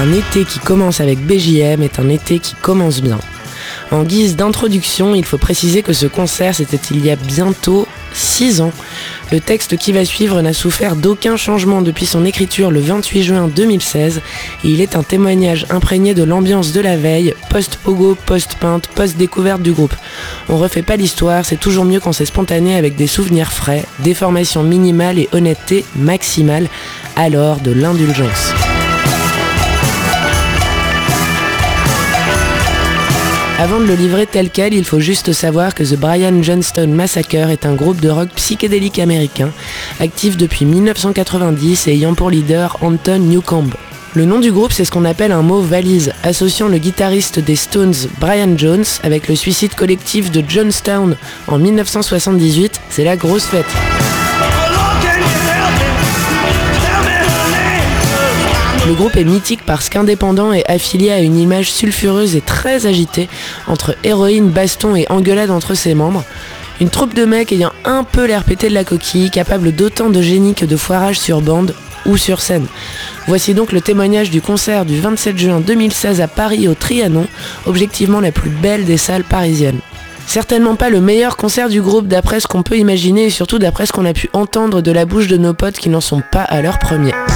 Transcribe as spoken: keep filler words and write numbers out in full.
Un été qui commence avec B J M est un été qui commence bien. En guise d'introduction, il faut préciser que ce concert, c'était il y a bientôt six ans. Le texte qui va suivre n'a souffert d'aucun changement depuis son écriture le vingt-huit juin deux mille seize et il est un témoignage imprégné de l'ambiance de la veille, post-pogo, post-peinte, post-découverte du groupe. On refait pas l'histoire, c'est toujours mieux quand c'est spontané avec des souvenirs frais, des formations minimales et honnêteté maximale, alors de l'indulgence. Avant de le livrer tel quel, il faut juste savoir que The Brian Jonestown Massacre est un groupe de rock psychédélique américain, actif depuis dix-neuf cent quatre-vingt-dix et ayant pour leader Anton Newcombe. Le nom du groupe, c'est ce qu'on appelle un mot valise, associant le guitariste des Stones, Brian Jones, avec le suicide collectif de Jonestown en dix-neuf cent soixante-dix-huit, c'est la grosse fête. Le groupe est mythique parce qu'indépendant et affilié à une image sulfureuse et très agitée, entre héroïne, baston et engueulade entre ses membres. Une troupe de mecs ayant un peu l'air pété de la coquille, capable d'autant de génie que de foirage sur bande ou sur scène. Voici donc le témoignage du concert du vingt-sept juin deux mille seize à Paris au Trianon, objectivement la plus belle des salles parisiennes. Certainement pas le meilleur concert du groupe d'après ce qu'on peut imaginer et surtout d'après ce qu'on a pu entendre de la bouche de nos potes qui n'en sont pas à leur premier.